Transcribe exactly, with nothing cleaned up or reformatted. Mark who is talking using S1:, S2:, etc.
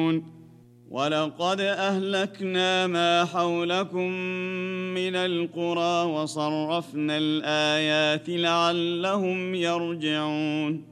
S1: ولقد أهلكنا ما حولكم من القرى وصرفنا الآيات لعلهم يرجعون